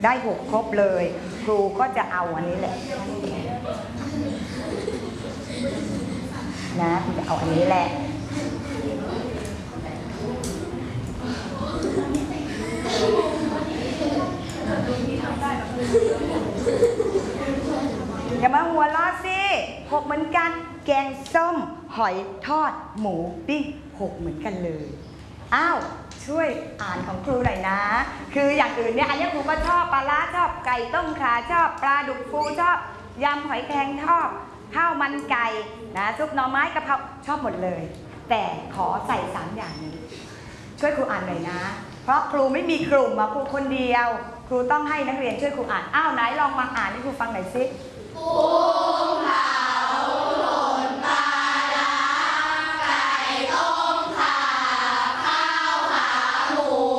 ได้6ครบเลยครูก็จะเอาอันนี้แหละนะครูจะเอาอันนี้แหละอย่ามาหัวล้อสิ6เหมือนกันแกงส้มหอยทอดหมูปิ้ง6เหมือนกันเลยอ้าวช่วยอ่านของครูหน่อยนะคืออย่างอื่นเนี่ยอันนี้ครูก็ชอบปลาร้าชอบไก่ต้มข่าชอบปลาดุกฟูชอบยำหอยแครงชอบข้าวมันไก่นะซุปหน่อไม้กะเพราชอบหมดเลยแต่ขอใส่3อย่างนี้ช่วยครูอ่านหน่อยนะเพราะครูไม่มีกลุ่มครูคนเดียวครูต้องให้นักเรียนช่วยครูอ่านอ้าวไหนลองมาอ่านให้ครูฟังหน่อยสิ